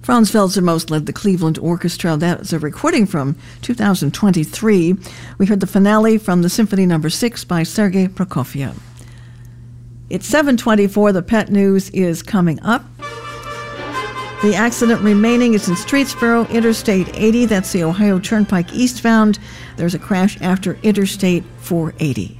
Franz Felser-Most led the Cleveland Orchestra. That is a recording from 2023. We heard the finale from the Symphony No. 6 by Sergei Prokofiev. It's 7:24. The pet news is coming up. The accident remaining is in Streetsboro, Interstate 80. That's the Ohio Turnpike eastbound. There's a crash after Interstate 480.